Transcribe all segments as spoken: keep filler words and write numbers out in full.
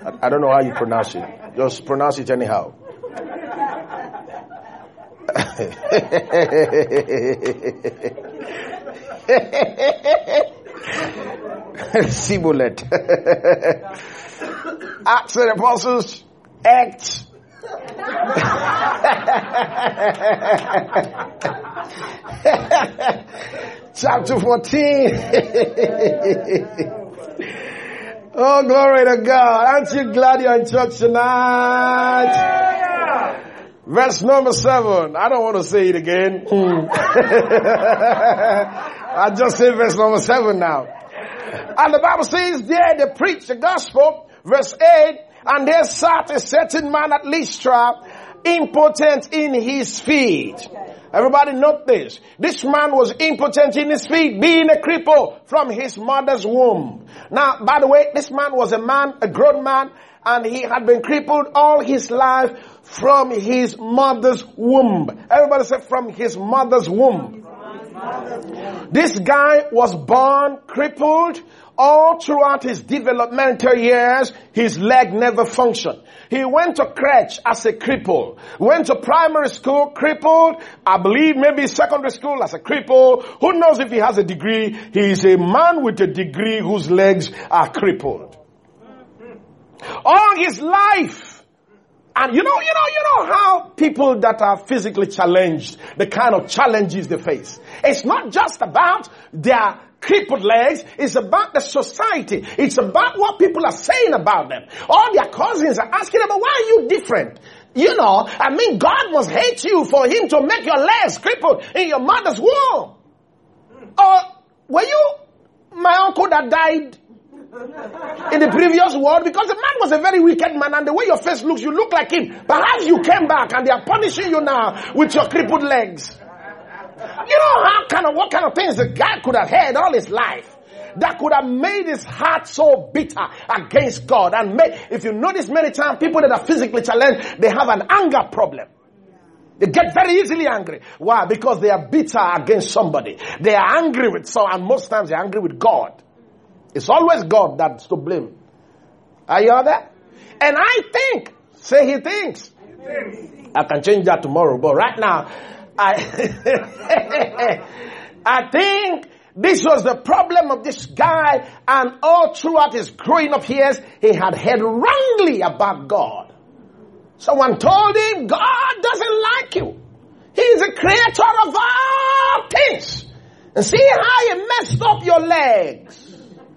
I, I don't know how you pronounce it. Just pronounce it anyhow. Sibulet. Acts of the Apostles, Acts. Chapter fourteen. Oh, glory to God. Aren't you glad you're in church tonight? Yeah. Verse number seven. I don't want to say it again. I just said verse number seven now. And the Bible says there they preach the gospel. Verse eight. And there sat a certain man at Lystra, impotent in his feet. Everybody note this. This man was impotent in his feet, being a cripple from his mother's womb. Now, by the way, this man was a man, a grown man, and he had been crippled all his life from his mother's womb. Everybody say from his mother's womb. This guy was born crippled. All throughout his developmental years, his leg never functioned. He went to crèche as a cripple. Went to primary school crippled. I believe maybe secondary school as a cripple. Who knows if he has a degree? He is a man with a degree whose legs are crippled. All his life. And you know, you know, you know how people that are physically challenged, the kind of challenges they face. It's not just about their crippled legs, it's about the society. It's about what people are saying about them. All their cousins are asking them, why are you different? You know, I mean, God must hate you for him to make your legs crippled in your mother's womb. Or were you my uncle that died in the previous world? Because the man was a very wicked man, and the way your face looks, you look like him. Perhaps you came back and they are punishing you now with your crippled legs. You know how kind of what kind of things the guy could have had all his life that could have made his heart so bitter against God. And made, if you notice many times, people that are physically challenged, they have an anger problem. They get very easily angry. Why? Because they are bitter against somebody. They are angry with someone, and most times they're angry with God. It's always God that's to blame. Are you all there? And I think, say he thinks. I can change that tomorrow, but right now, I, I think this was the problem of this guy, and all throughout his growing up years, he had heard wrongly about God. Someone told him, God doesn't like you. He's the creator of all things. And see how he messed up your legs.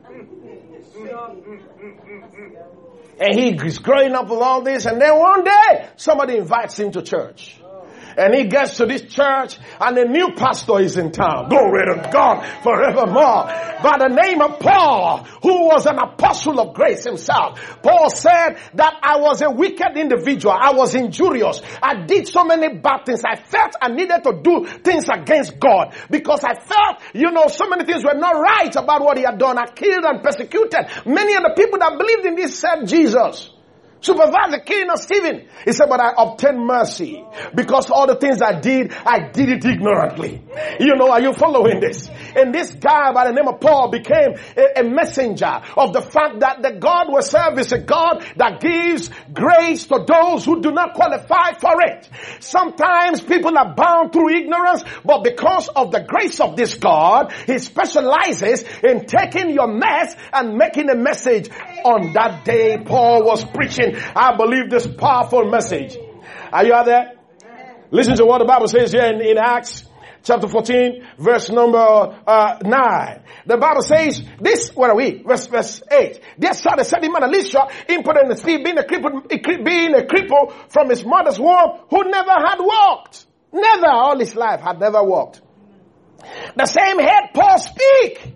And he's growing up with all this, and then one day, somebody invites him to church. And he gets to this church, and a new pastor is in town. Glory to God forevermore. By the name of Paul, who was an apostle of grace himself. Paul said that I was a wicked individual. I was injurious. I did so many bad things. I felt I needed to do things against God. Because I felt, you know, so many things were not right about what he had done. I killed and persecuted many of the people that believed in this said Jesus. Supervise the killing of Stephen. He said, but I obtained mercy because all the things I did, I did it ignorantly. You know, are you following this? And this guy by the name of Paul became a, a messenger of the fact that the God we serve is a God that gives grace to those who do not qualify for it. Sometimes people are bound through ignorance, but because of the grace of this God, he specializes in taking your mess and making a message. On that day, Paul was preaching, I believe, this powerful message. Are you out there? Listen to what the Bible says here in, in Acts chapter fourteen, verse number uh, nine. The Bible says, this, where are we? Verse, verse eight. There saw the certain man of Lystra, impotent in his feet, being a cripple, being a cripple from his mother's womb, who never had walked. Never, all his life, had never walked. The same head Paul speak.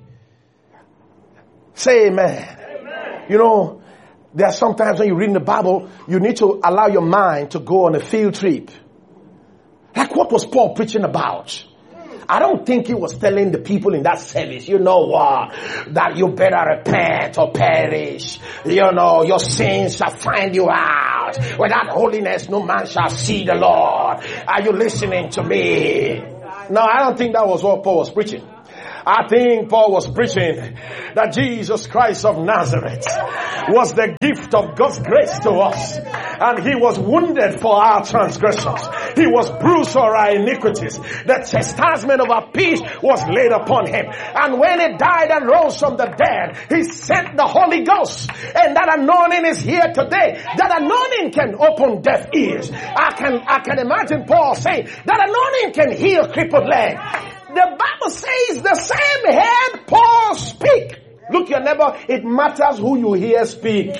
Say amen. You know, there are sometimes when you read in the Bible, you need to allow your mind to go on a field trip. Like what was Paul preaching about? I don't think he was telling the people in that service, you know what, that you better repent or perish. You know, your sins shall find you out. Without holiness, no man shall see the Lord. Are you listening to me? No, I don't think that was what Paul was preaching. I think Paul was preaching that Jesus Christ of Nazareth was the gift of God's grace to us. And he was wounded for our transgressions. He was bruised for our iniquities. The chastisement of our peace was laid upon him. And when he died and rose from the dead, he sent the Holy Ghost. And that anointing is here today. That anointing can open deaf ears. I can, I can imagine Paul saying that anointing can heal crippled leg. The Bible says the same head Paul speak. Look your neighbor, it matters who you hear speak.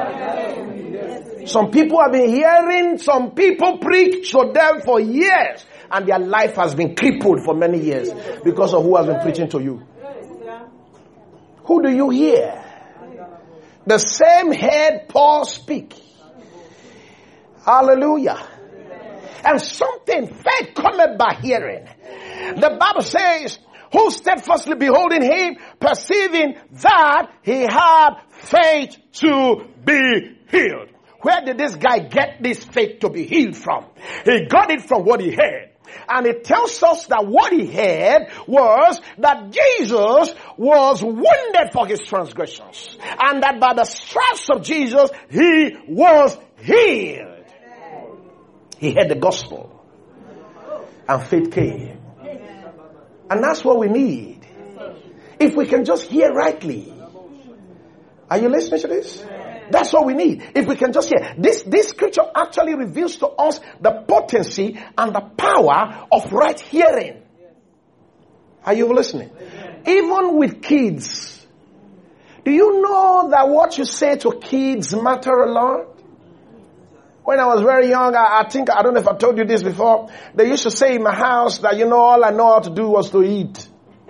Some people have been hearing some people preach to them for years, and their life has been crippled for many years because of who has been preaching to you. Who do you hear? The same head Paul speak. Hallelujah. And something, faith cometh by hearing. The Bible says, who steadfastly beholding him, perceiving that he had faith to be healed. Where did this guy get this faith to be healed from? He got it from what he heard. And it tells us that what he heard was that Jesus was wounded for his transgressions. And that by the stripes of Jesus, he was healed. He heard the gospel. And faith came. And that's what we need. If we can just hear rightly. Are you listening to this? That's what we need. If we can just hear. This, this scripture actually reveals to us the potency and the power of right hearing. Are you listening? Even with kids. Do you know that what you say to kids matter a lot? When I was very young, I, I think, I don't know if I told you this before, they used to say in my house that, you know, all I know how to do was to eat.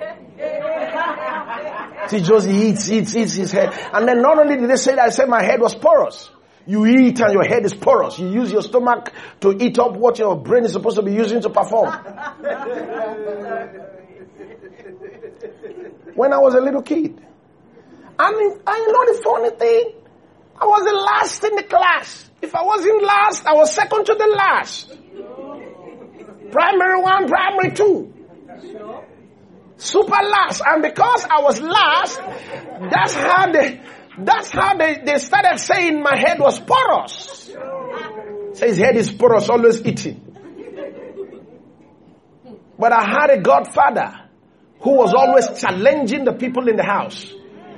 He just eats, eats, eats his head. And then not only did they say that, I said my head was porous. You eat and your head is porous. You use your stomach to eat up what your brain is supposed to be using to perform. When I was a little kid. I mean, I know the funny thing. I was the last in the class. If I wasn't last, I was second to the last. Primary one, primary two. Super last. And because I was last, that's how they, that's how they, they started saying my head was porous. So his head is porous, always eating. But I had a godfather who was always challenging the people in the house.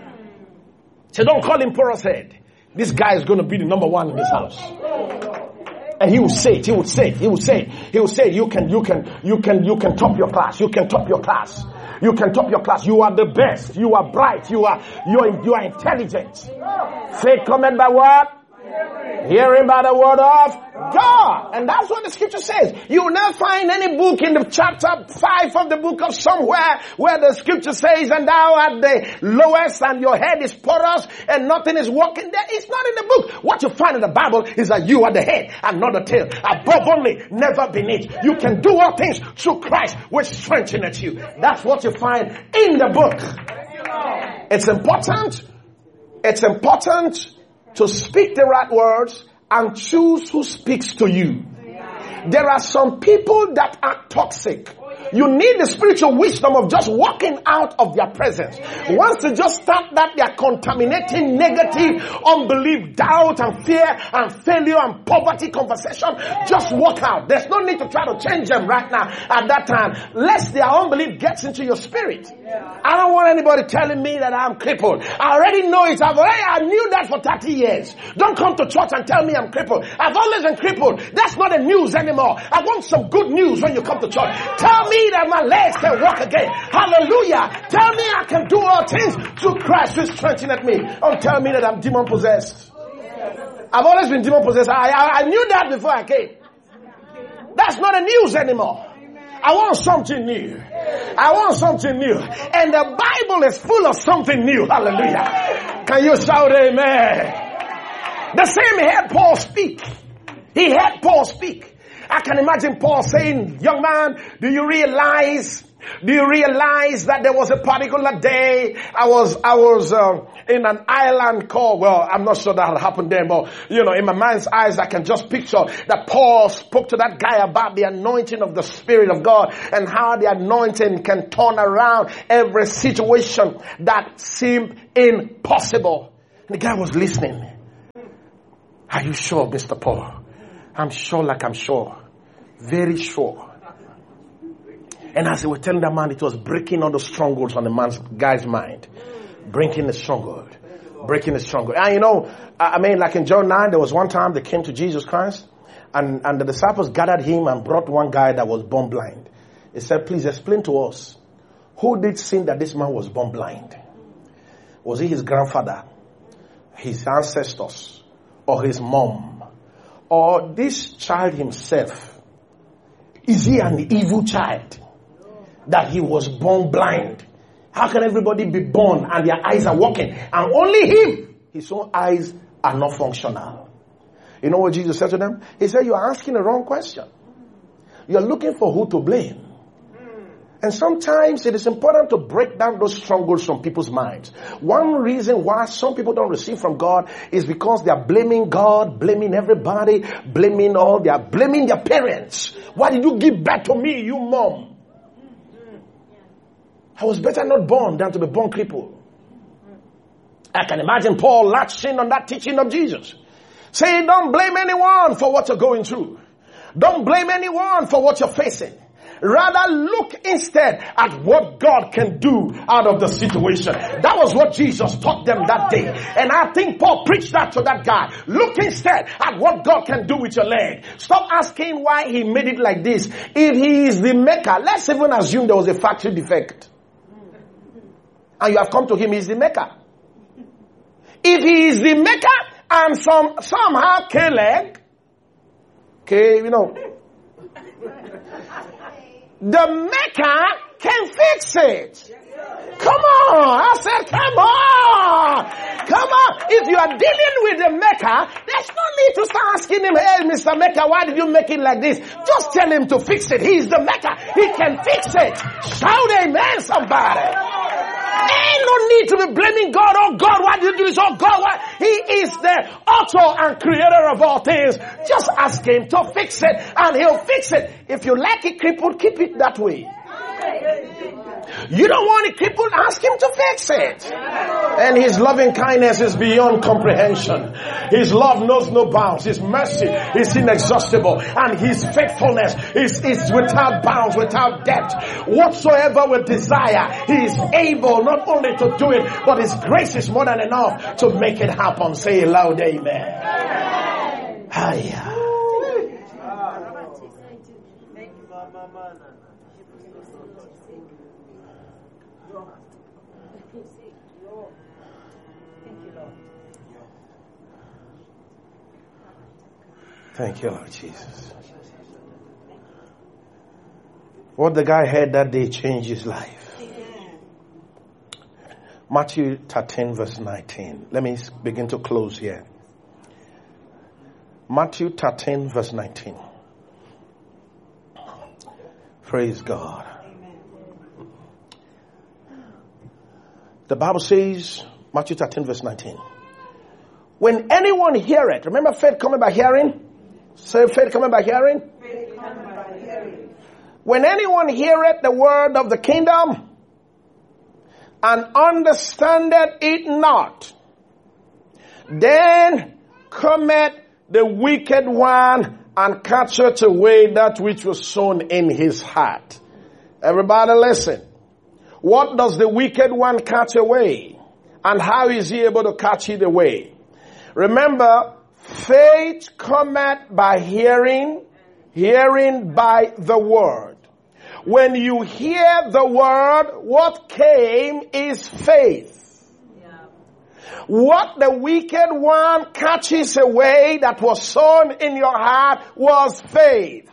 So don't call him porous head. This guy is going to be the number one in this house. And he would say it, he would say it, he would say it, he would say, you can, you can, you can, you can top your class, you can top your class, you can top your class, you are the best, you are bright, you are, you are, you are intelligent. Faith cometh by what? Hearing by the word of God. And that's what the scripture says. You will not find any book in the chapter five of the book of somewhere where the scripture says, and thou art the lowest and your head is porous and nothing is working there. It's not in the book. What you find in the Bible is that you are the head and not the tail. Above only, never beneath. You can do all things through Christ which strengtheneth you. That's what you find in the book. It's important. It's important to speak the right words and choose who speaks to you. There are some people that are toxic. You need the spiritual wisdom of just walking out of their presence. Once you just start that, they are contaminating negative, unbelief, doubt and fear and failure and poverty conversation. Just walk out. There's no need to try to change them right now at that time, lest their unbelief gets into your spirit. I don't want anybody telling me that I'm crippled. I already know it. I've already, I knew that for thirty years. Don't come to church and tell me I'm crippled. I've always been crippled. That's not the news anymore. I want some good news when you come to church. Tell me that my legs can walk again. Hallelujah. Tell me I can do all things through Christ who strengtheneth me. Don't tell me that I'm demon possessed. I've always been demon possessed. I, I, I knew that before I came. That's not the news anymore. I want something new. I want something new. And the Bible is full of something new. Hallelujah. Can you shout amen? The same heard Paul speak. He heard Paul speak. I can imagine Paul saying, young man, do you realize Do you realize that there was a particular day I was, I was, um, in an island called, well, I'm not sure that had happened then, but, you know, in my mind's eyes, I can just picture that Paul spoke to that guy about the anointing of the Spirit of God and how the anointing can turn around every situation that seemed impossible. And the guy was listening. Are you sure, Mister Paul? I'm sure like I'm sure. Very sure. And as they were telling that man, it was breaking all the strongholds on the man's guy's mind. Breaking the stronghold. Breaking the stronghold. And you know, I mean, like in John nine, there was one time they came to Jesus Christ. And, and the disciples gathered him and brought one guy that was born blind. They said, please explain to us. Who did sin that this man was born blind? Was it his grandfather? His ancestors? Or his mom? Or this child himself? Is he an evil child? That he was born blind. How can everybody be born and their eyes are working and only him, his own eyes are not functional? You know what Jesus said to them? He said, you are asking the wrong question. You are looking for who to blame. And sometimes it is important to break down those strongholds from people's minds. One reason why some people don't receive from God is because they are blaming God, blaming everybody, blaming all, they are blaming their parents. Why did you give birth to me, you mom? I was better not born than to be born crippled. I can imagine Paul latching on that teaching of Jesus. Saying, don't blame anyone for what you're going through. Don't blame anyone for what you're facing. Rather look instead at what God can do out of the situation. That was what Jesus taught them that day. And I think Paul preached that to that guy. Look instead at what God can do with your leg. Stop asking why he made it like this. If he is the maker, let's even assume there was a factory defect. And you have come to him, he's the maker. If he is the maker and some somehow K-leg, okay, you know, the maker can fix it. Come on. I said, come on. Come on. If you are dealing with the maker, there's no need to start asking him, hey, Mister Maker, why did you make it like this? Just tell him to fix it. He's the maker. He can fix it. Shout amen, somebody. Ain't no need to be blaming God. Oh God, why did you do this? Oh God, why? He is the author and creator of all things. Just ask him to fix it and he'll fix it. If you like it crippled, keep it that way. You don't want it crippled, ask him to fix it. And his loving kindness is beyond comprehension. His love knows no bounds. His mercy is inexhaustible. And his faithfulness is, is without bounds, without depth. Whatsoever we desire, he is able not only to do it, but his grace is more than enough to make it happen. Say loud amen. Hiya. Thank you, Lord Jesus. What the guy heard that day changed his life. Matthew thirteen verse nineteen. Let me begin to close here. Matthew thirteen verse nineteen. Praise God. The Bible says, Matthew thirteen verse nineteen. When anyone heareth, remember faith coming by hearing? Say faith coming by hearing? Faith coming by hearing. When anyone heareth the word of the kingdom and understandeth it not, then cometh the wicked one and catcheth away that which was sown in his heart. Everybody listen. What does the wicked one catch away? And how is he able to catch it away? Remember, faith cometh by hearing, hearing by the word. When you hear the word, what came is faith. Yeah. What the wicked one catches away that was sown in your heart was faith.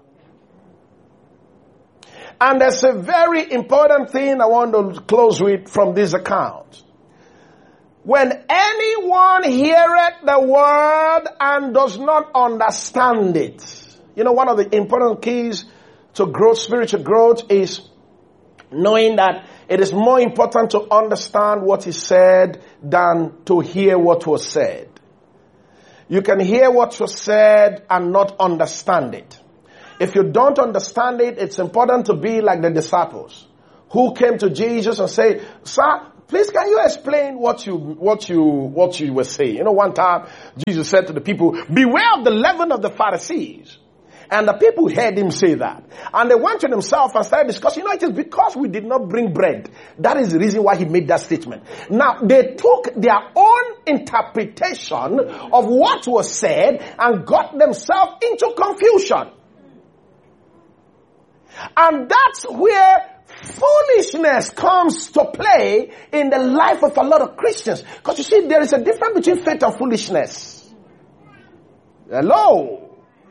And there's a very important thing I want to close with from this account. When anyone heareth the word and does not understand it. You know, one of the important keys to growth, spiritual growth, is knowing that it is more important to understand what is said than to hear what was said. You can hear what was said and not understand it. If you don't understand it, it's important to be like the disciples who came to Jesus and said, "Sir, please can you explain what you, what you, what you were saying?" You know, one time Jesus said to the people, "Beware of the leaven of the Pharisees." And the people heard him say that. And they went to themselves and started discussing, you know, it is because we did not bring bread. That is the reason why he made that statement. Now, they took their own interpretation of what was said and got themselves into confusion. And that's where foolishness comes to play in the life of a lot of Christians. Because you see, there is a difference between faith and foolishness. Hello?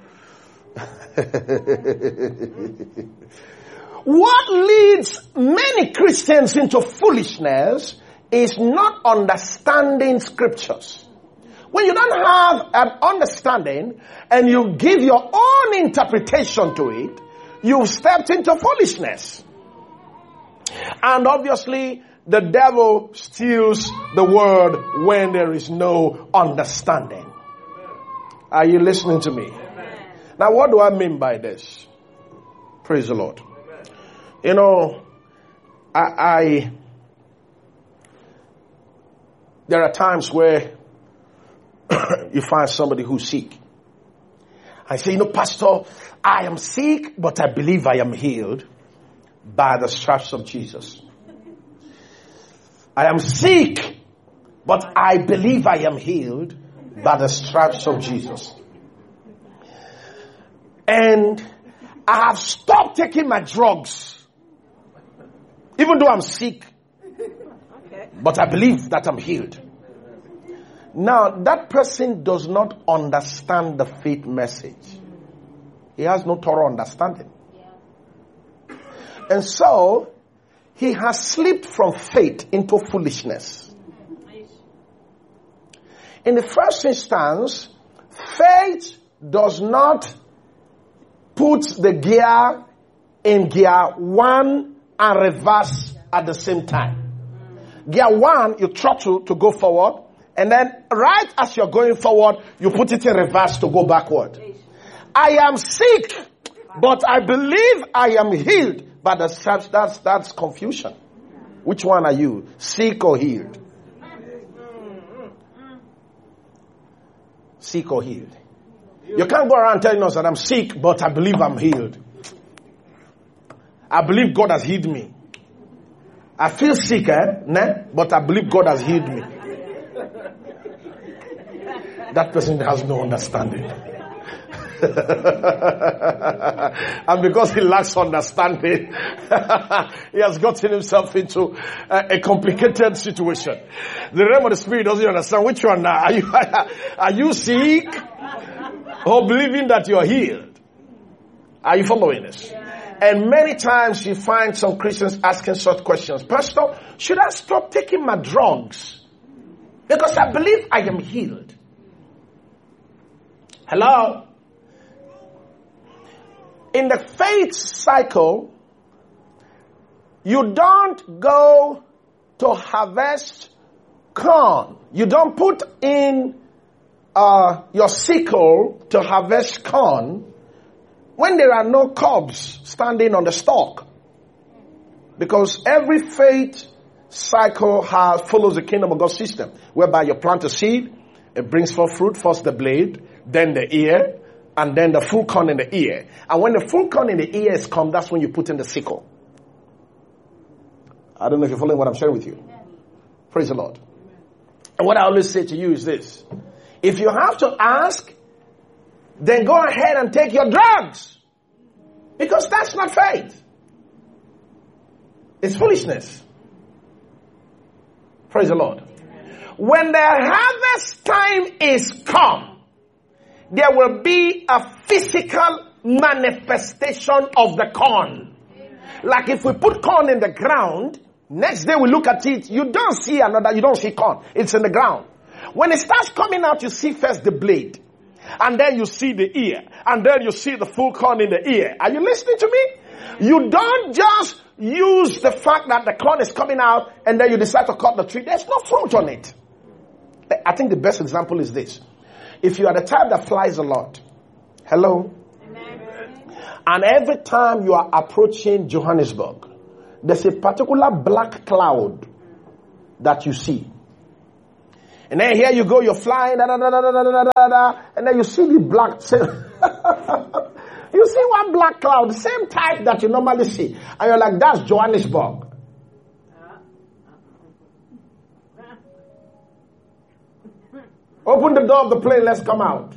What leads many Christians into foolishness is not understanding scriptures. When you don't have an understanding and you give your own interpretation to it, you've stepped into foolishness. And obviously, the devil steals the word when there is no understanding. Are you listening to me? Now, what do I mean by this? Praise the Lord. You know, I, I there are times where you find somebody who's sick. I say, you know, Pastor, I am sick, but I believe I am healed by the stripes of Jesus. I am sick, but I believe I am healed by the stripes of Jesus. And I have stopped taking my drugs, even though I'm sick, but I believe that I'm healed. Now, that person does not understand the faith message. He has no thorough understanding. And so, he has slipped from faith into foolishness. In the first instance, faith does not put the gear in gear one and reverse at the same time. Gear one, you throttle to go forward, and then right as you're going forward, you put it in reverse to go backward. I am sick, but I believe I am healed. But that's, that's, that's confusion. Which one are you? Sick or healed? Sick or healed? You can't go around telling us that I'm sick, but I believe I'm healed. I believe God has healed me. I feel sick, eh? Nah? But I believe God has healed me. That person has no understanding. And because he lacks understanding, he has gotten himself into a, a complicated situation. The realm of the spirit doesn't understand which one now. Are you, are you sick or believing that you are healed? Are you following this? And many times you find some Christians asking such questions. Pastor, should I stop taking my drugs? Because I believe I am healed. Hello? In the faith cycle, you don't go to harvest corn. You don't put in uh, your sickle to harvest corn when there are no cobs standing on the stalk. Because every faith cycle has, follows the kingdom of God system, whereby you plant a seed, it brings forth fruit, first the blade, then the ear, and then the full corn in the ear. And when the full corn in the ear is come, that's when you put in the sickle. I don't know if you're following what I'm sharing with you. Praise the Lord. And what I always say to you is this. If you have to ask, then go ahead and take your drugs. Because that's not faith. It's foolishness. Praise the Lord. When the harvest time is come, there will be a physical manifestation of the corn. Like if we put corn in the ground, next day we look at it, you don't see another, you don't see corn. It's in the ground. When it starts coming out, you see first the blade. And then you see the ear. And then you see the full corn in the ear. Are you listening to me? You don't just use the fact that the corn is coming out and then you decide to cut the tree. There's no fruit on it. I think the best example is this. If you are the type that flies a lot, hello? And every time you are approaching Johannesburg, there's a particular black cloud that you see. And then here you go, you're flying, da, da, da, da, da, da, da, da, and then you see the black, you see one black cloud, the same type that you normally see. And you're like, that's Johannesburg. Open the door of the plane, let's come out.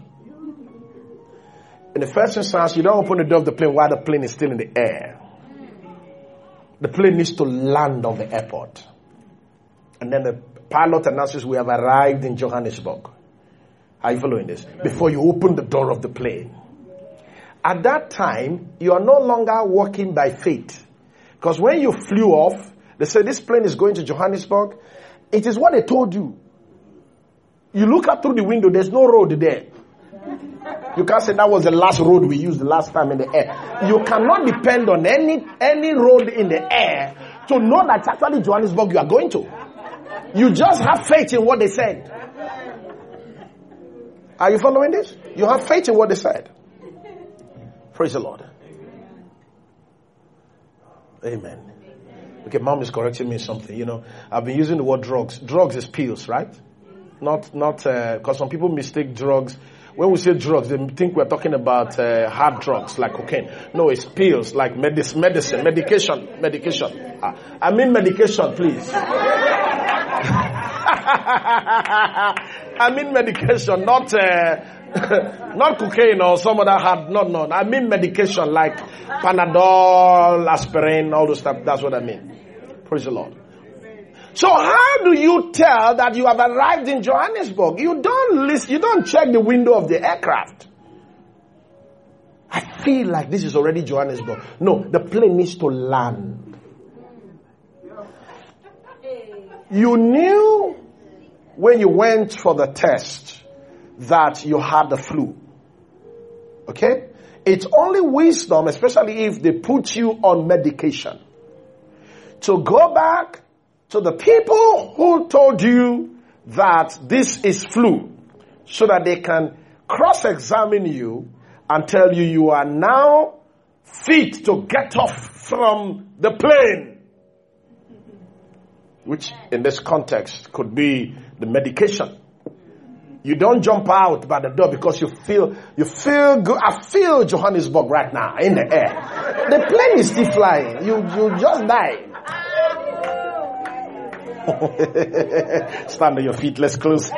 In the first instance, you don't open the door of the plane while the plane is still in the air. The plane needs to land on the airport. And then the pilot announces, we have arrived in Johannesburg. Are you following this? Before you open the door of the plane. At that time, you are no longer walking by faith. Because when you flew off, they said this plane is going to Johannesburg. It is what they told you. You look up through the window, there's no road there. You can't say that was the last road we used the last time in the air. You cannot depend on any any road in the air to know that it's actually Johannesburg you are going to. You just have faith in what they said. Are you following this? You have faith in what they said. Praise the Lord. Amen. Okay, mom is correcting me something. You know, I've been using the word drugs. Drugs is pills, right? Not, not, uh, because some people mistake drugs. When we say drugs, they think we're talking about uh, hard drugs like cocaine. No, it's pills like medicine, medicine, medication, medication. Uh, I mean medication, please. I mean medication, not uh, not cocaine or some other hard. No, no. I mean medication like Panadol, aspirin, all those stuff. That's what I mean. Praise the Lord. So how do you tell that you have arrived in Johannesburg? You don't listen, you don't check the window of the aircraft. I feel like this is already Johannesburg. No, the plane needs to land. You knew when you went for the test that you had the flu. Okay? It's only wisdom, especially if they put you on medication, to go back to the people who told you that this is flu, so that they can cross-examine you and tell you you are now fit to get off from the plane. Which in this context could be the medication. You don't jump out by the door because you feel, you feel good. I feel Johannesburg right now in the air. The plane is still flying. You, you just died. Stand on your feet. Let's close.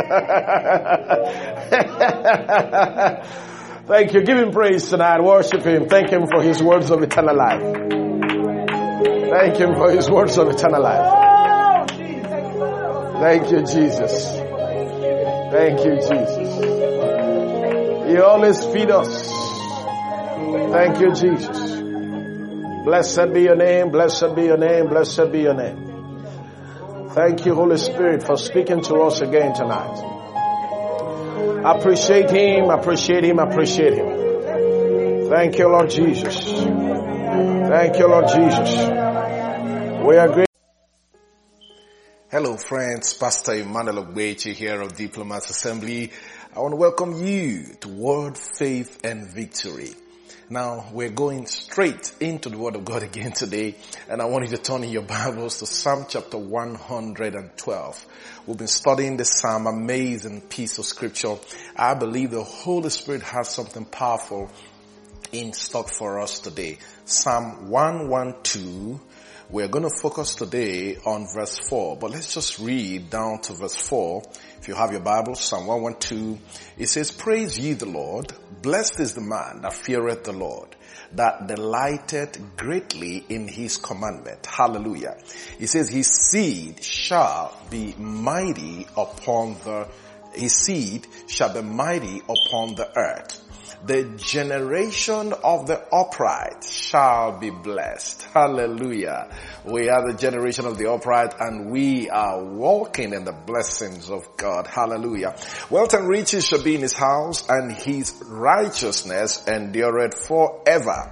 Thank you. Give him praise tonight. Worship him. Thank him for his words of eternal life. Thank him for his words of eternal life. Thank you, Jesus. Thank you, Jesus. You always feed us. Thank you, Jesus. Blessed be your name. Blessed be your name. Blessed be your name. Thank you, Holy Spirit, for speaking to us again tonight. Appreciate him, appreciate him, appreciate him. Thank you, Lord Jesus. Thank you, Lord Jesus. We are grateful. Hello, friends. Pastor Emmanuel Ogbechi here of Diplomats Assembly. I want to welcome you to Word, Faith, and Victory. Now, we're going straight into the Word of God again today, and I want you to turn in your Bibles to Psalm chapter one hundred twelve. We've been studying this Psalm, amazing piece of scripture. I believe the Holy Spirit has something powerful in stock for us today. Psalm one twelve. We're going to focus today on verse four, but let's just read down to verse four. If you have your Bible, Psalm one twelve, it says, Praise ye the Lord, blessed is the man that feareth the Lord, that delighteth greatly in his commandment. Hallelujah. It says, his seed shall be mighty upon the, his seed shall be mighty upon the earth. The generation of the upright shall be blessed. Hallelujah. We are the generation of the upright, and we are walking in the blessings of God. Hallelujah. Wealth and riches shall be in his house, and his righteousness endureth forever.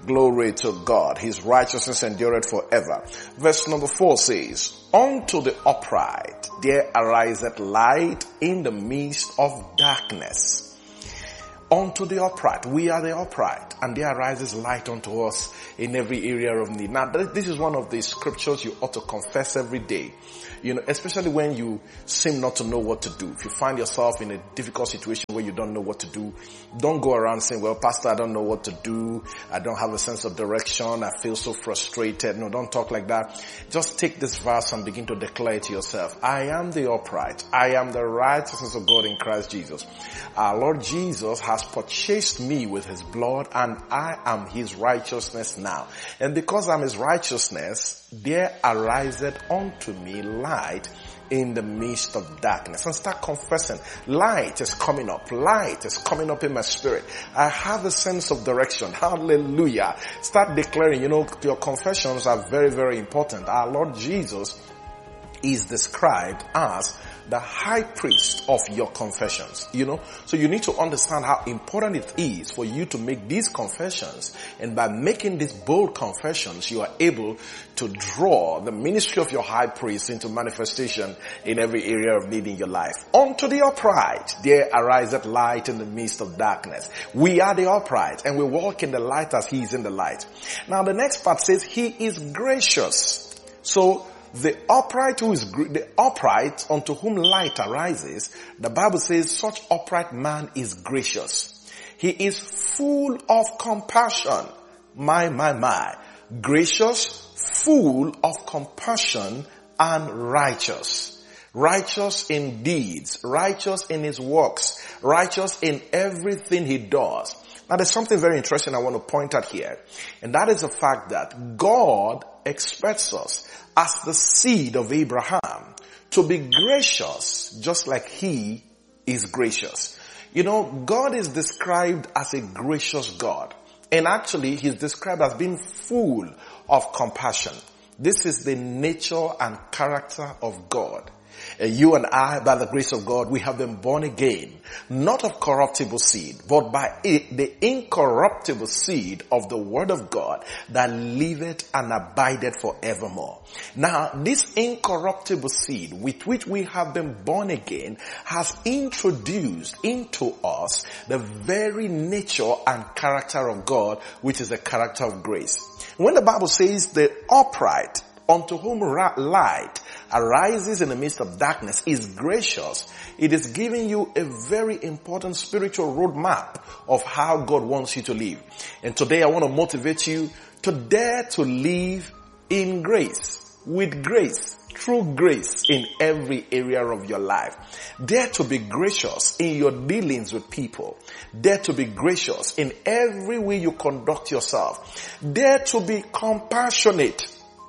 Glory to God. His righteousness endureth forever. Verse number four says, unto the upright there ariseth light in the midst of darkness. Unto the upright. We are the upright, and there arises light unto us in every area of need. Now, this is one of the scriptures you ought to confess every day. You know, especially when you seem not to know what to do. If you find yourself in a difficult situation where you don't know what to do, don't go around saying, well, Pastor, I don't know what to do. I don't have a sense of direction. I feel so frustrated. No, don't talk like that. Just take this verse and begin to declare to yourself, I am the upright. I am the righteousness of God in Christ Jesus. Our Lord Jesus has purchased me with his blood, and I am his righteousness now. And because I'm his righteousness, there ariseth unto me light in the midst of darkness. And start confessing. Light is coming up. Light is coming up in my spirit. I have a sense of direction. Hallelujah. Start declaring. You know, your confessions are very, very important. Our Lord Jesus is described as the high priest of your confessions, you know. So you need to understand how important it is for you to make these confessions. And by making these bold confessions, you are able to draw the ministry of your high priest into manifestation in every area of need in your life. Unto the upright, there ariseth light in the midst of darkness. We are the upright, and we walk in the light as he is in the light. Now the next part says, he is gracious. So the upright who is, the upright unto whom light arises, the Bible says such upright man is gracious. He is full of compassion. My, my, my. Gracious, full of compassion, and righteous. Righteous in deeds, righteous in his works, righteous in everything he does. Now there's something very interesting I want to point out here, and that is the fact that God expects us as the seed of Abraham to be gracious just like he is gracious. You know, God is described as a gracious God, and actually he's described as being full of compassion. This is the nature and character of God. And you and I, by the grace of God, we have been born again, not of corruptible seed, but by it, the incorruptible seed of the word of God that liveth and abideth forevermore. Now, this incorruptible seed with which we have been born again has introduced into us the very nature and character of God, which is the character of grace. When the Bible says the upright unto whom light arises in the midst of darkness is gracious, it is giving you a very important spiritual roadmap of how God wants you to live. And today I want to motivate you to dare to live in grace, with grace, through grace in every area of your life. Dare to be gracious in your dealings with people. Dare to be gracious in every way you conduct yourself. Dare to be compassionate.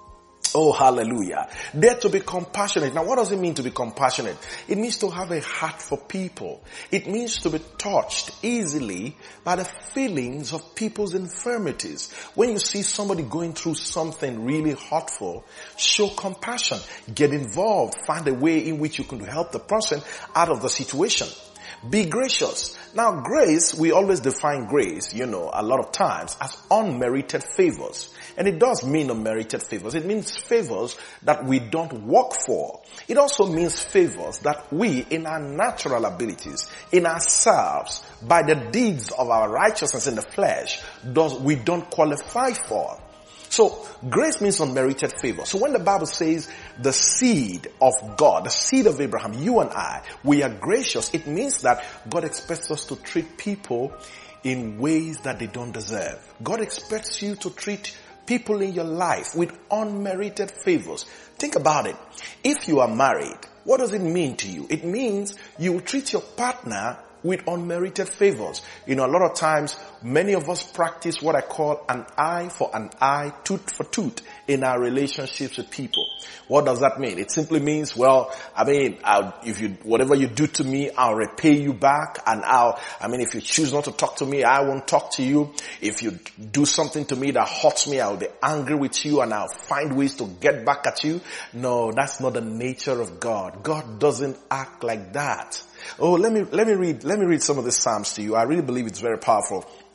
Oh, hallelujah. Dare to be compassionate. Now, what does it mean to be compassionate? It means to have a heart for people. It means to be touched easily by the feelings of people's infirmities. When you see somebody going through something really hurtful, show compassion. Get involved. Find a way in which you can help the person out of the situation. Be gracious. Now, grace, we always define grace, you know, a lot of times as unmerited favors. And it does mean unmerited favors. It means favors that we don't work for. It also means favors that we, in our natural abilities, in ourselves, by the deeds of our righteousness in the flesh, does we don't qualify for. So, grace means unmerited favor. So when the Bible says the seed of God, the seed of Abraham, you and I, we are gracious, it means that God expects us to treat people in ways that they don't deserve. God expects you to treat people in your life with unmerited favors. Think about it. If you are married, what does it mean to you? It means you will treat your partner with unmerited favors. You know, a lot of times, many of us practice what I call an eye for an eye, tooth for tooth in our relationships with people. What does that mean? It simply means, well, I mean, I'll, if you, whatever you do to me, I'll repay you back, and I'll, I mean, if you choose not to talk to me, I won't talk to you. If you do something to me that hurts me, I'll be angry with you and I'll find ways to get back at you. No, that's not the nature of God. God doesn't act like that. Oh, let me, let me read, let me read some of the Psalms to you. I really believe it's very powerful.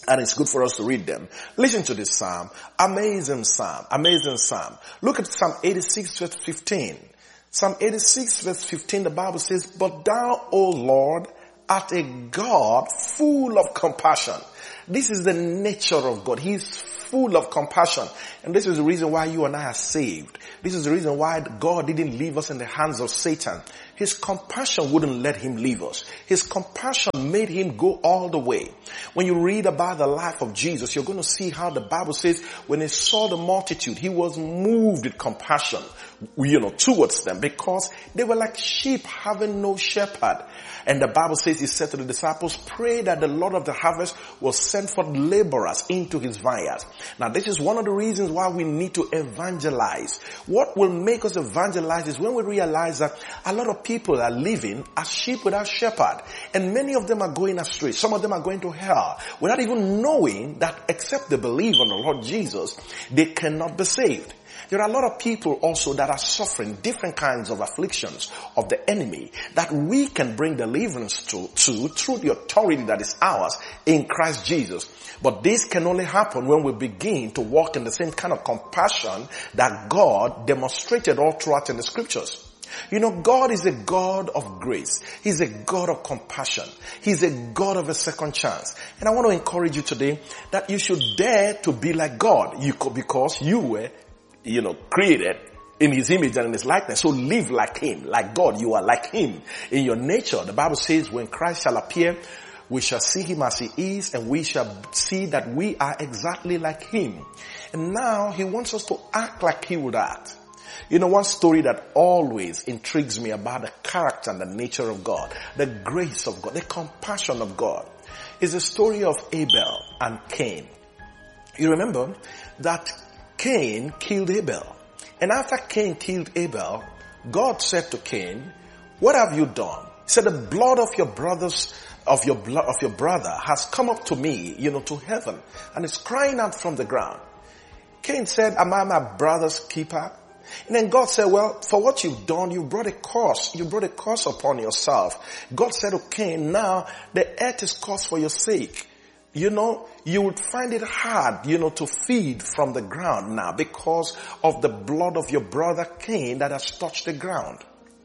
And it's good for us to read them. Listen to this psalm. Amazing psalm. Amazing psalm. Look at Psalm eighty-six verse fifteen. Psalm eighty-six verse fifteen, the Bible says, "But thou, O Lord, art a God full of compassion." This is the nature of God. He is full of compassion. And this is the reason why you and I are saved. This is the reason why God didn't leave us in the hands of Satan. His compassion wouldn't let him leave us. His compassion made him go all the way. When you read about the life of Jesus, you're going to see how the Bible says when he saw the multitude, he was moved with compassion, you know, towards them, because they were like sheep having no shepherd. And the Bible says he said to the disciples, "Pray that the Lord of the harvest will send forth laborers into his vineyard." Now this is one of the reasons why we need to evangelize. What will make us evangelize is when we realize that a lot of people are living as sheep without shepherd. And many of them are going astray. Some of them are going to hell without even knowing that except they believe on the Lord Jesus, they cannot be saved. There are a lot of people also that are suffering different kinds of afflictions of the enemy that we can bring deliverance to, to through the authority that is ours in Christ Jesus. But this can only happen when we begin to walk in the same kind of compassion that God demonstrated all throughout in the scriptures. You know, God is a God of grace. He's a God of compassion. He's a God of a second chance. And I want to encourage you today that you should dare to be like God. You could, because you were, you know, created in his image and in his likeness. So live like him, like God. You are like him in your nature. The Bible says when Christ shall appear, we shall see him as he is, and we shall see that we are exactly like him. And now he wants us to act like he would act. You know, one story that always intrigues me about the character and the nature of God, the grace of God, the compassion of God, is the story of Abel and Cain. You remember that Cain killed Abel. And after Cain killed Abel, God said to Cain, "What have you done?" He said, "The blood of your brothers, of your blood, of your brother has come up to me, you know, to heaven, and it's crying out from the ground." Cain said, "Am I my brother's keeper?" And then God said, "Well, for what you've done, you brought a curse. You brought a curse upon yourself." God said to Cain, "Now the earth is cursed for your sake. You know, you would find it hard, you know, to feed from the ground now because of the blood of your brother Cain that has touched the ground."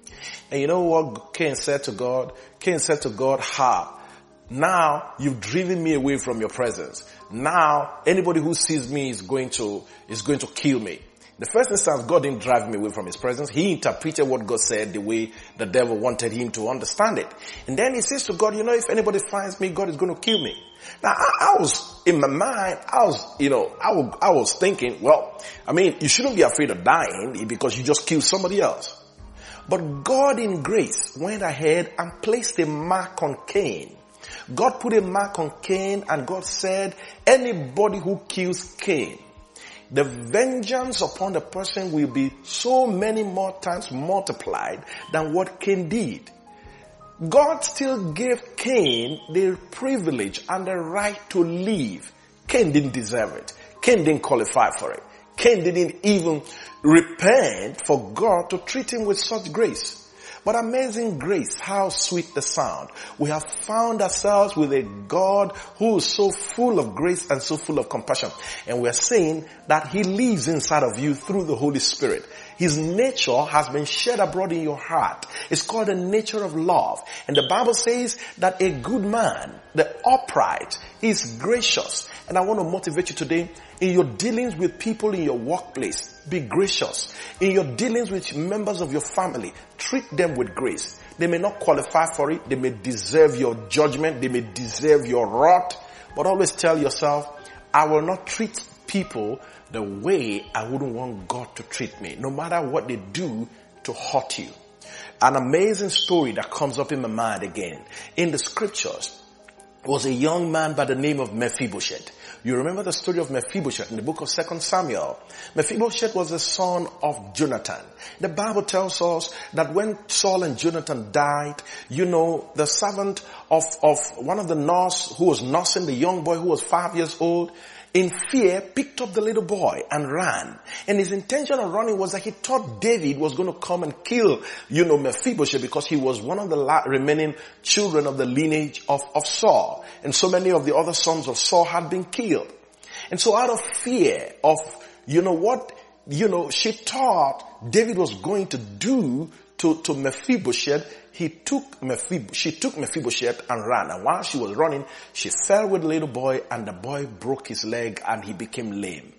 And you know what Cain said to God? Cain said to God, "Ha, now you've driven me away from your presence. Now anybody who sees me is going to, is going to kill me." The first instance, God didn't drive me away from his presence. He interpreted what God said the way the devil wanted him to understand it. And then he says to God, "You know, if anybody finds me, God is going to kill me." Now, I, I was, in my mind, I was, you know, I, was, I was thinking, well, I mean, you shouldn't be afraid of dying because you just killed somebody else. But God in grace went ahead and placed a mark on Cain. God put a mark on Cain, and God said, anybody who kills Cain, the vengeance upon the person will be so many more times multiplied than what Cain did. God still gave Cain the privilege and the right to live. Cain didn't deserve it. Cain didn't qualify for it. Cain didn't even repent for God to treat him with such grace. But amazing grace, how sweet the sound. We have found ourselves with a God who is so full of grace and so full of compassion. And we are saying that he lives inside of you through the Holy Spirit. His nature has been shed abroad in your heart. It's called the nature of love. And the Bible says that a good man, the upright, is gracious. And I want to motivate you today in your dealings with people in your workplace. Be gracious. In your dealings with members of your family, treat them with grace. They may not qualify for it. They may deserve your judgment. They may deserve your wrath. But always tell yourself, I will not treat people the way I wouldn't want God to treat me, no matter what they do to hurt you. An amazing story that comes up in my mind again in the scriptures was a young man by the name of Mephibosheth. You remember the story of Mephibosheth in the book of Second Samuel. Mephibosheth was the son of Jonathan. The Bible tells us that when Saul and Jonathan died, you know, the servant of, of one of the nurse who was nursing the young boy who was five years old, in fear, picked up the little boy and ran. And his intention of running was that he thought David was going to come and kill, you know, Mephibosheth, because he was one of the la- remaining children of the lineage of, of Saul. And so many of the other sons of Saul had been killed. And so out of fear of, you know, what, you know, she thought David was going to do to, to Mephibosheth, he took Mephib- she took Mephibosheth and ran. And while she was running, she fell with the little boy, and the boy broke his leg and he became lame.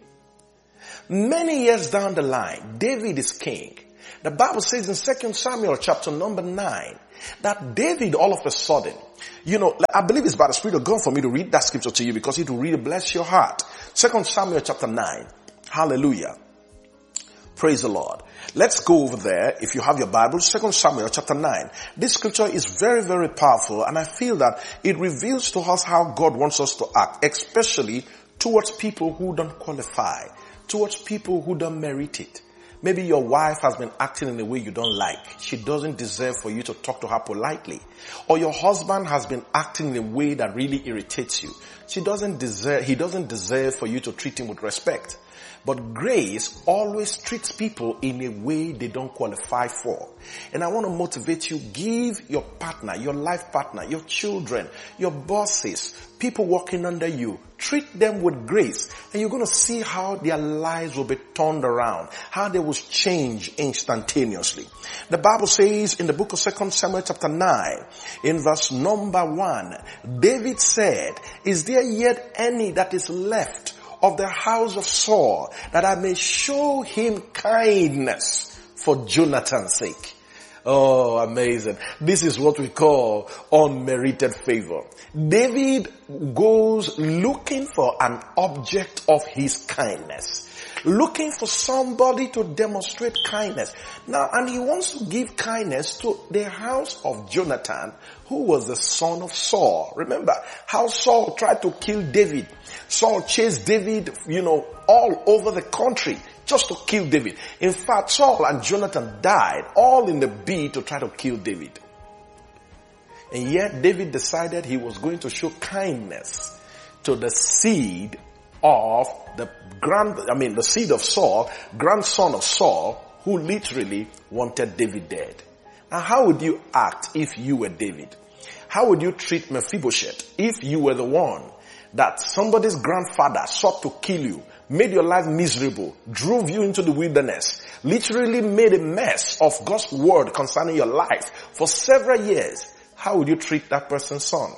Many years down the line, David is king. The Bible says in Second Samuel chapter number nine, that David all of a sudden, you know, I believe it's by the Spirit of God for me to read that scripture to you, because it will really bless your heart. Second Samuel chapter nine. Hallelujah. Praise the Lord. Let's go over there. If you have your Bible, Second Samuel chapter nine. This scripture is very, very powerful, and I feel that it reveals to us how God wants us to act, especially towards people who don't qualify, towards people who don't merit it. Maybe your wife has been acting in a way you don't like. She doesn't deserve for you to talk to her politely. Or your husband has been acting in a way that really irritates you. She doesn't deserve, he doesn't deserve for you to treat him with respect. But grace always treats people in a way they don't qualify for. And I want to motivate you. Give your partner, your life partner, your children, your bosses, people working under you, treat them with grace. And you're going to see how their lives will be turned around, how they will change instantaneously. The Bible says in the book of Second Samuel chapter nine, in verse number one, David said, "Is there yet any that is left of the house of Saul, that I may show him kindness for Jonathan's sake?" Oh, amazing. This is what we call unmerited favor. David goes looking for an object of his kindness, looking for somebody to demonstrate kindness. Now, and he wants to give kindness to the house of Jonathan, who was the son of Saul. Remember how Saul tried to kill David. Saul chased David, you know, all over the country just to kill David. In fact, Saul and Jonathan died all in the bid to try to kill David. And yet David decided he was going to show kindness to the seed of the grand, I mean the seed of Saul, grandson of Saul, who literally wanted David dead. Now, how would you act if you were David? How would you treat Mephibosheth if you were the one that somebody's grandfather sought to kill you, made your life miserable, drove you into the wilderness, literally made a mess of God's word concerning your life for several years? How would you treat that person's son?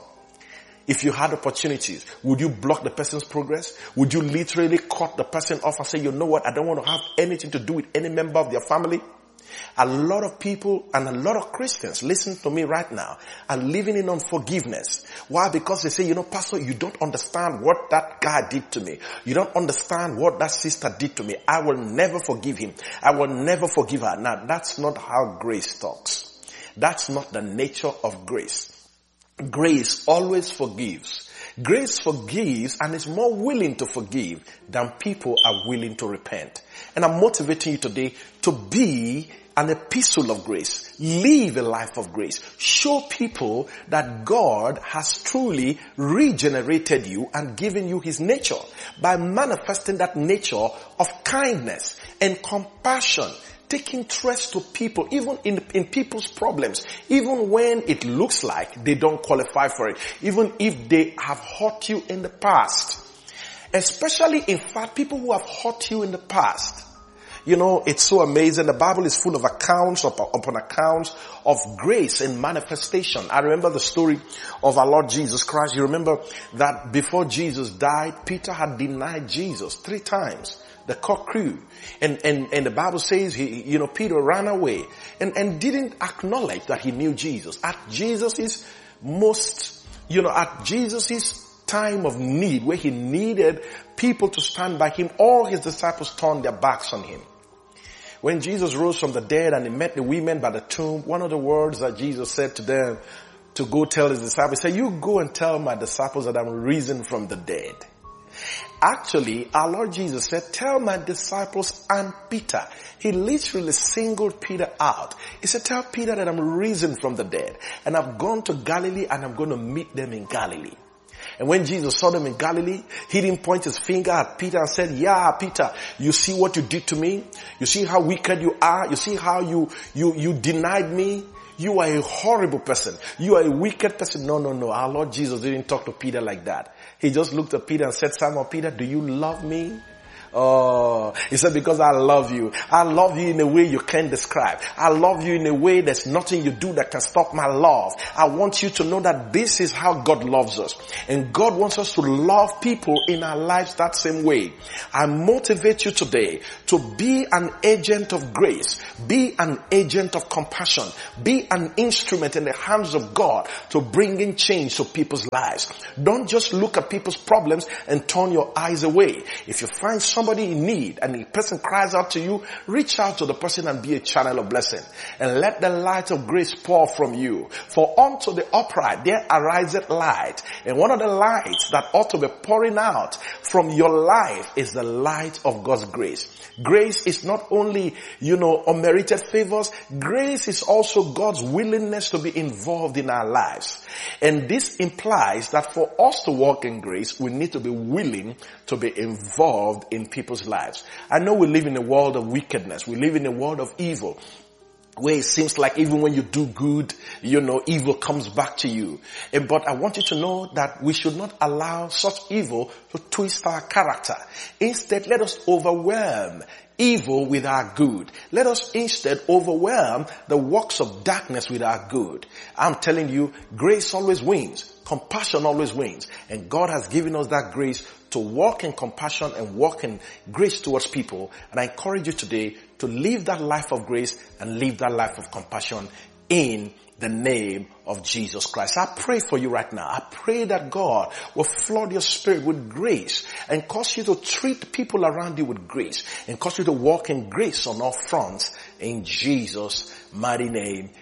If you had opportunities, would you block the person's progress? Would you literally cut the person off and say, you know what, I don't want to have anything to do with any member of their family? A lot of people and a lot of Christians, listen to me right now, are living in unforgiveness. Why? Because they say, you know, Pastor, you don't understand what that guy did to me. You don't understand what that sister did to me. I will never forgive him. I will never forgive her. Now, that's not how grace talks. That's not the nature of grace. Grace always forgives. Grace forgives and is more willing to forgive than people are willing to repent. And I'm motivating you today to be an epistle of grace. Live a life of grace. Show people that God has truly regenerated you and given you his nature by manifesting that nature of kindness and compassion. Take interest to people, even in, in people's problems, even when it looks like they don't qualify for it, even if they have hurt you in the past. Especially, in fact, people who have hurt you in the past. You know, it's so amazing. The Bible is full of accounts upon accounts of grace and manifestation. I remember the story of our Lord Jesus Christ. You remember that before Jesus died, Peter had denied Jesus three times. The cock crew. And, and, and the Bible says, he, you know, Peter ran away and, and didn't acknowledge that he knew Jesus. At Jesus's most, you know, at Jesus's time of need, where he needed people to stand by him, all his disciples turned their backs on him. When Jesus rose from the dead and he met the women by the tomb, one of the words that Jesus said to them to go tell his disciples, he said, you go and tell my disciples that I'm risen from the dead. Actually, our Lord Jesus said, tell my disciples and Peter. He literally singled Peter out. He said, tell Peter that I'm risen from the dead and I've gone to Galilee and I'm going to meet them in Galilee. And when Jesus saw them in Galilee, he didn't point his finger at Peter and said, yeah, Peter, you see what you did to me? You see how wicked you are? You see how you, you, you denied me? You are a horrible person. You are a wicked person. No, no, no. Our Lord Jesus didn't talk to Peter like that. He just looked at Peter and said, Simon Peter, do you love me? Oh, he said, because I love you. I love you in a way you can't describe. I love you in a way there's nothing you do that can stop my love. I want you to know that this is how God loves us. And God wants us to love people in our lives that same way. I motivate you today to be an agent of grace. Be an agent of compassion. Be an instrument in the hands of God to bring in change to people's lives. Don't just look at people's problems and turn your eyes away. If you find something somebody in need and the person cries out to you, reach out to the person and be a channel of blessing. And let the light of grace pour from you. For unto the upright there ariseth light. And one of the lights that ought to be pouring out from your life is the light of God's grace. Grace is not only, you know, unmerited favors. Grace is also God's willingness to be involved in our lives. And this implies that for us to walk in grace, we need to be willing to be involved in people's lives. I know we live in a world of wickedness. We live in a world of evil, where it seems like even when you do good, you know, evil comes back to you. But I want you to know that we should not allow such evil to twist our character. Instead, let us overwhelm evil with our good. Let us instead overwhelm the works of darkness with our good. I'm telling you, grace always wins. Compassion always wins. And God has given us that grace to walk in compassion and walk in grace towards people. And I encourage you today to live that life of grace and live that life of compassion in the name of Jesus Christ. I pray for you right now. I pray that God will flood your spirit with grace and cause you to treat people around you with grace and cause you to walk in grace on all fronts in Jesus' mighty name.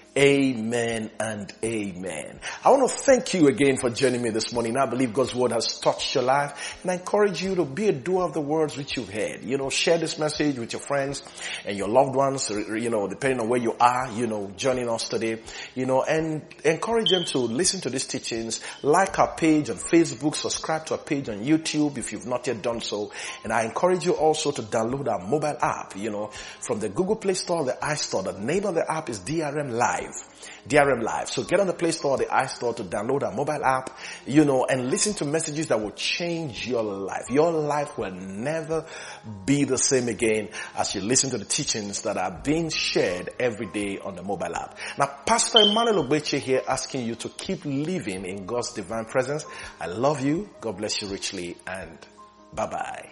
Amen and amen. I want to thank you again for joining me this morning. I believe God's word has touched your life, and I encourage you to be a doer of the words which you've heard. You know, share this message with your friends and your loved ones, you know, depending on where you are, you know, joining us today, you know, and encourage them to listen to these teachings. Like our page on Facebook, subscribe to our page on YouTube if you've not yet done so. And I encourage you also to download our mobile app, you know, from the Google Play Store or the iStore. The name of the app is D R M Live. D R M Live. So get on the Play Store or the iStore to download our mobile app, you know, and listen to messages that will change your life. Your life will never be the same again as you listen to the teachings that are being shared every day on the mobile app. Now, Pastor Emmanuel Ogbeche here asking you to keep living in God's divine presence. I love you. God bless you richly, and bye-bye.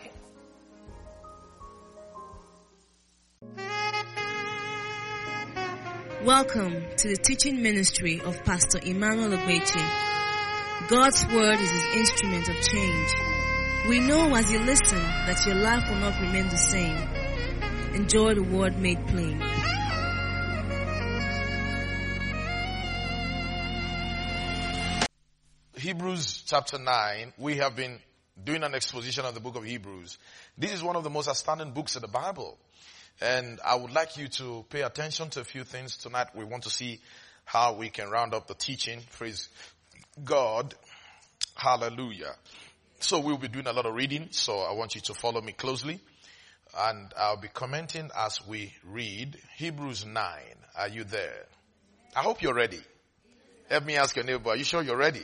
Welcome to the teaching ministry of Pastor Emmanuel Ogbeche. God's word is his instrument of change. We know as you listen that your life will not remain the same. Enjoy the word made plain. Hebrews chapter nine, we have been doing an exposition of the book of Hebrews. This is one of the most astounding books in the Bible. And I would like you to pay attention to a few things tonight. We want to see how we can round up the teaching. Praise God. Hallelujah. So we'll be doing a lot of reading. So I want you to follow me closely. And I'll be commenting as we read Hebrews nine. Are you there? I hope you're ready. Help me ask your neighbor, are you sure you're ready?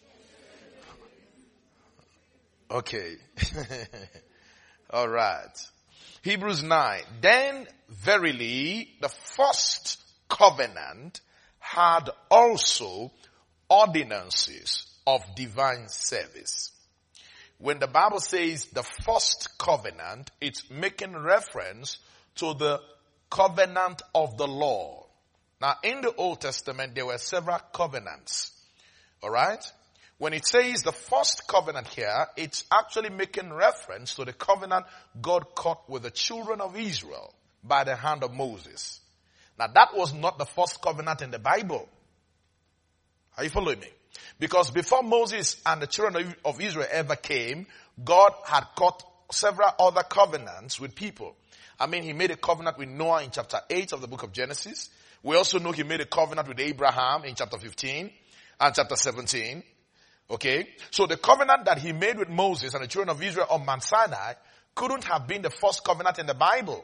Okay. All right. Hebrews nine. Then verily the first covenant had also ordinances of divine service. When the Bible says the first covenant, it's making reference to the covenant of the law. Now in the Old Testament there were several covenants. Alright? When it says the first covenant here, it's actually making reference to the covenant God cut with the children of Israel by the hand of Moses. Now that was not the first covenant in the Bible. Are you following me? Because before Moses and the children of Israel ever came, God had cut several other covenants with people. I mean, he made a covenant with Noah in chapter eight of the book of Genesis. We also know he made a covenant with Abraham in chapter fifteen and chapter seventeen. Okay? So the covenant that he made with Moses and the children of Israel on Mount Sinai couldn't have been the first covenant in the Bible.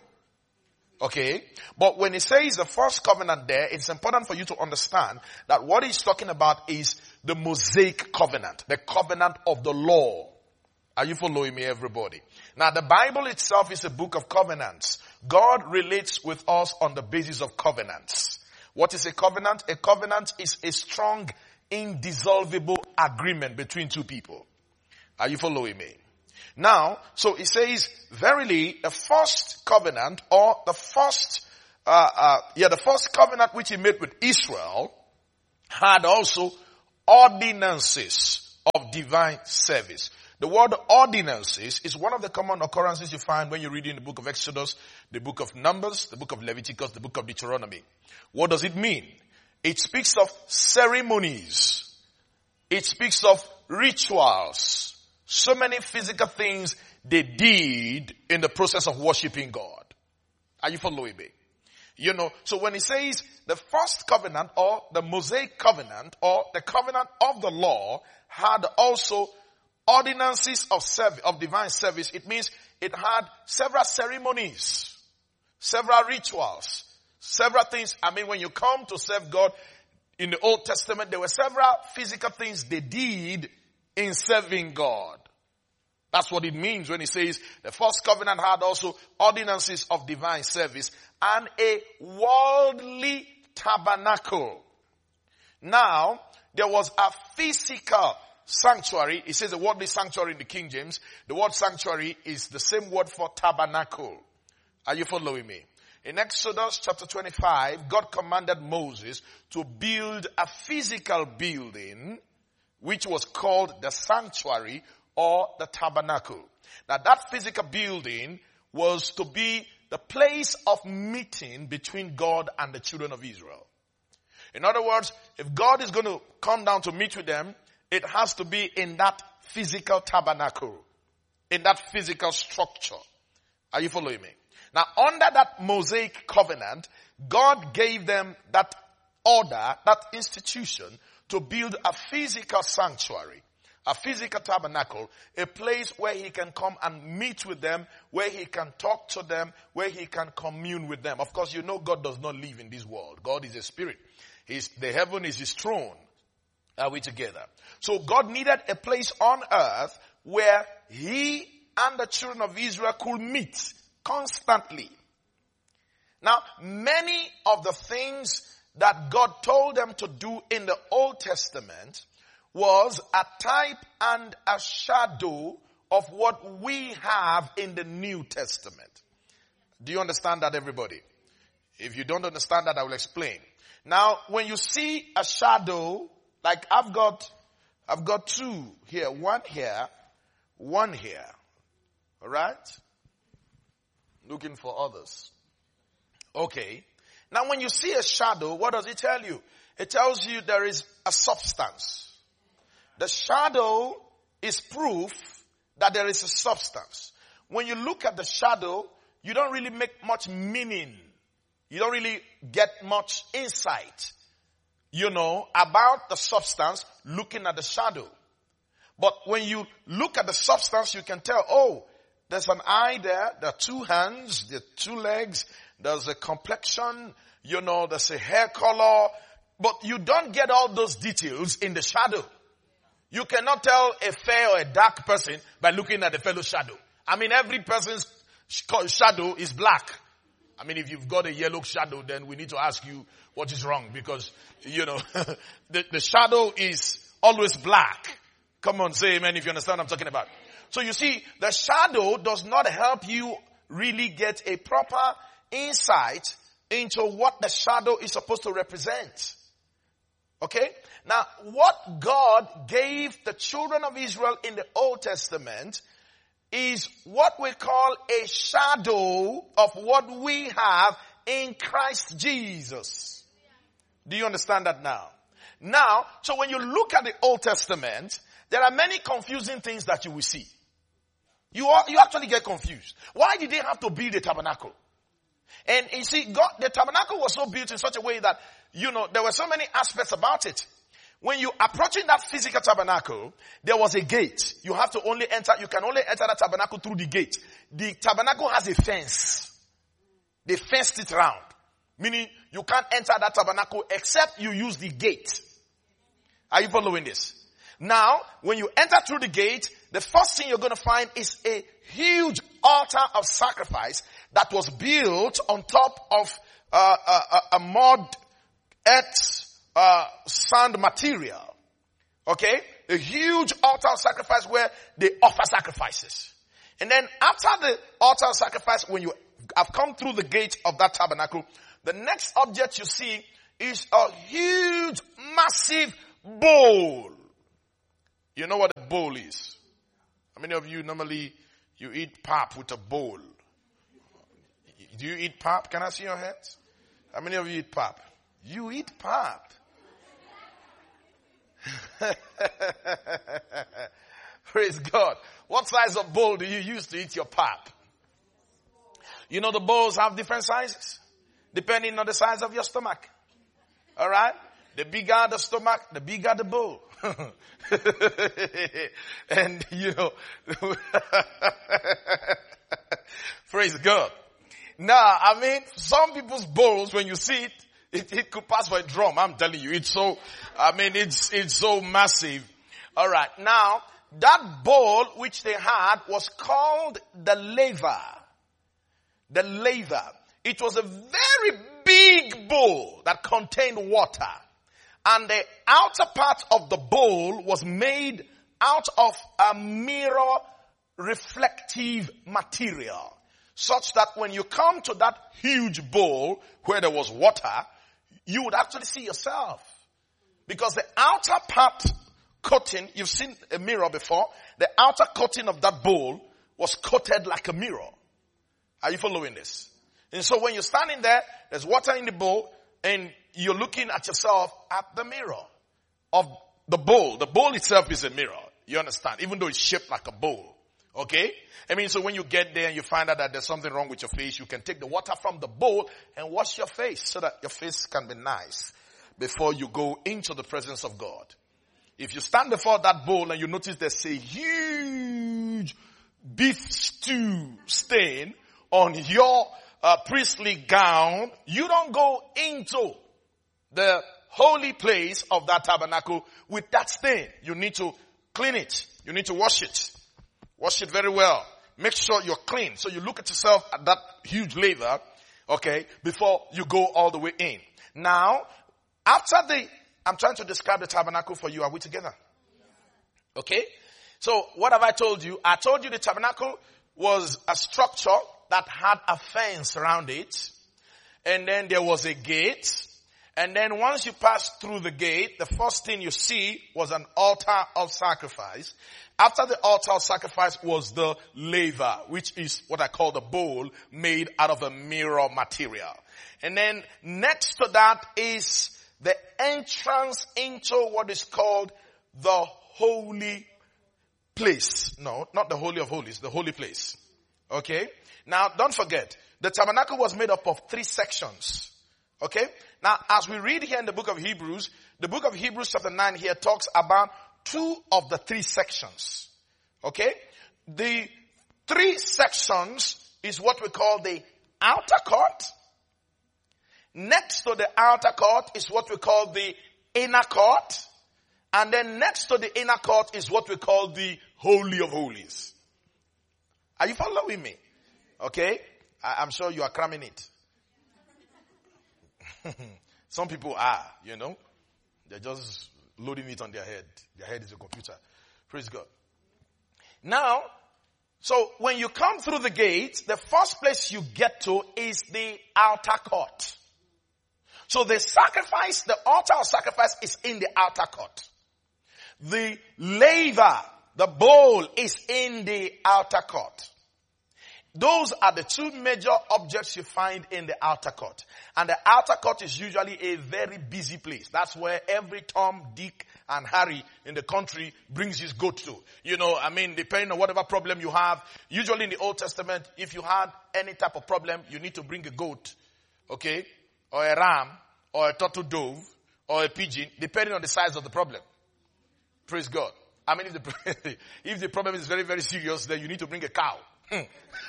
Okay? But when he says the first covenant there, it's important for you to understand that what he's talking about is the Mosaic covenant, the covenant of the law. Are you following me, everybody? Now, the Bible itself is a book of covenants. God relates with us on the basis of covenants. What is a covenant? A covenant is a strong, indissoluble agreement between two people. Are you following me? Now, so it says, verily, the first covenant, or the first, uh, uh, yeah, the first covenant which he made with Israel had also ordinances of divine service. The word ordinances is one of the common occurrences you find when you read in the book of Exodus, the book of Numbers, the book of Leviticus, the book of Deuteronomy. What does it mean? It speaks of ceremonies. It speaks of rituals. So many physical things they did in the process of worshiping God. Are you following me? You know, so when he says the first covenant or the Mosaic covenant or the covenant of the law had also ordinances of service, of divine service, it means it had several ceremonies, several rituals, several things. I mean, when you come to serve God in the Old Testament, there were several physical things they did in serving God. That's what it means when he says the first covenant had also ordinances of divine service and a worldly tabernacle. Now, there was a physical sanctuary. It says a worldly sanctuary in the King James. The word sanctuary is the same word for tabernacle. Are you following me? In Exodus chapter twenty-five, God commanded Moses to build a physical building which was called the sanctuary or the tabernacle. Now that physical building was to be the place of meeting between God and the children of Israel. In other words, if God is going to come down to meet with them, it has to be in that physical tabernacle, in that physical structure. Are you following me? Now, under that Mosaic covenant, God gave them that order, that institution, to build a physical sanctuary, a physical tabernacle, a place where he can come and meet with them, where he can talk to them, where he can commune with them. Of course, you know God does not live in this world. God is a spirit. His, the heaven is his throne. Are we together? So God needed a place on earth where he and the children of Israel could meet constantly. Now, many of the things that God told them to do in the Old Testament was a type and a shadow of what we have in the New Testament. Do you understand that, everybody? If you don't understand that, I will explain. Now, when you see a shadow, like I've got, I've got two here, one here, one here. All right? Looking for others. Okay. Now when you see a shadow, what does it tell you? It tells you there is a substance. The shadow is proof that there is a substance. When you look at the shadow, you don't really make much meaning. You don't really get much insight, you know, about the substance looking at the shadow. But when you look at the substance, you can tell, oh, there's an eye there, there are two hands, there are two legs, there's a complexion, you know, there's a hair color. But you don't get all those details in the shadow. You cannot tell a fair or a dark person by looking at the fellow's shadow. I mean, every person's shadow is black. I mean, if you've got a yellow shadow, then we need to ask you what is wrong, because, you know, the, the shadow is always black. Come on, say amen if you understand what I'm talking about. So you see, the shadow does not help you really get a proper insight into what the shadow is supposed to represent. Okay? Now, what God gave the children of Israel in the Old Testament is what we call a shadow of what we have in Christ Jesus. Do you understand that now? Now, so when you look at the Old Testament, there are many confusing things that you will see. You are, you actually get confused. Why did they have to build a tabernacle? And you see, God, the tabernacle was so built in such a way that, you know, there were so many aspects about it. when you approaching that physical tabernacle, there was a gate. You have to only enter, you can only enter the tabernacle through the gate. The tabernacle has a fence. They fenced it round. Meaning you can't enter that tabernacle except you use the gate. Are you following this? Now, when you enter through the gate, the first thing you're going to find is a huge altar of sacrifice that was built on top of uh, a, a mud, earth, uh, sand material. Okay? A huge altar of sacrifice where they offer sacrifices. And then after the altar of sacrifice, when you have come through the gate of that tabernacle, the next object you see is a huge, massive bowl. You know what a bowl is? How many of you normally, you eat pap with a bowl? Do you eat pap? Can I see your hands? How many of you eat pap? You eat pap. Praise God. What size of bowl do you use to eat your pap? You know the bowls have different sizes depending on the size of your stomach. Alright? The bigger the stomach, the bigger the bowl. And you know, praise God. Now, I mean, some people's bowls, when you see it, it, it could pass for a drum. I'm telling you, it's so, I mean, it's, it's so massive. Alright, now, that bowl which they had was called the laver. The laver. It was a very big bowl that contained water. And the outer part of the bowl was made out of a mirror reflective material. Such that when you come to that huge bowl where there was water, you would actually see yourself. Because the outer part coating, you've seen a mirror before, the outer coating of that bowl was coated like a mirror. Are you following this? And so when you're standing there, there's water in the bowl, and you're looking at yourself at the mirror of the bowl. The bowl itself is a mirror. You understand? Even though it's shaped like a bowl. Okay? I mean, so when you get there and you find out that there's something wrong with your face, you can take the water from the bowl and wash your face so that your face can be nice before you go into the presence of God. If you stand before that bowl and you notice there's a huge beef stew stain on your uh, priestly gown, you don't go into the holy place of that tabernacle with that stain. You need to clean it. You need to wash it. Wash it very well. Make sure you're clean. So you look at yourself at that huge laver, okay, before you go all the way in. Now, after the, I'm trying to describe the tabernacle for you. Are we together? Okay? So what have I told you? I told you the tabernacle was a structure that had a fence around it. And then there was a gate. And then once you pass through the gate, the first thing you see was an altar of sacrifice. After the altar of sacrifice was the laver, which is what I call the bowl made out of a mirror material. And then next to that is the entrance into what is called the holy place. No, not the Holy of Holies, the holy place. Okay? Now, don't forget, the tabernacle was made up of three sections. Okay? Now, as we read here in the book of Hebrews, the book of Hebrews chapter nine here talks about two of the three sections. Okay? The three sections is what we call the outer court. Next to the outer court is what we call the inner court. And then next to the inner court is what we call the Holy of Holies. Are you following me? Okay? I, I'm sure you are cramming it. Some people are, you know. They're just loading it on their head. Their head is a computer. Praise God. Now, so when you come through the gate, the first place you get to is the outer court. So the sacrifice, the altar of sacrifice is in the outer court. The laver, the bowl is in the outer court. Those are the two major objects you find in the outer court. And the outer court is usually a very busy place. That's where every Tom, Dick, and Harry in the country brings his goat to. You know, I mean, depending on whatever problem you have. Usually in the Old Testament, if you had any type of problem, you need to bring a goat, okay, or a ram, or a turtle dove, or a pigeon, depending on the size of the problem. Praise God. I mean, if the, if the problem is very, very serious, then you need to bring a cow. And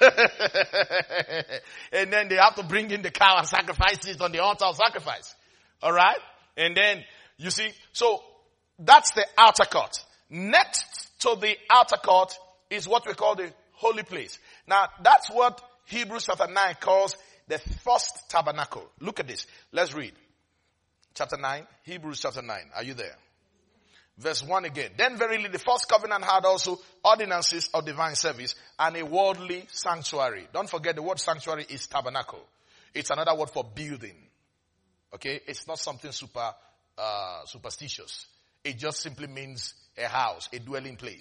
then they have to bring in the cow and sacrifice it on the altar of sacrifice. Alright? And then, you see, so that's the outer court. Next to the outer court is what we call the holy place. Now, that's what Hebrews chapter nine calls the first tabernacle. Look at this. Let's read. Chapter nine, Hebrews chapter nine. Are you there? Verse one again. Then verily the first covenant had also ordinances of divine service and a worldly sanctuary. Don't forget the word sanctuary is tabernacle. It's another word for building. Okay? It's not something super, uh, superstitious. It just simply means a house, a dwelling place.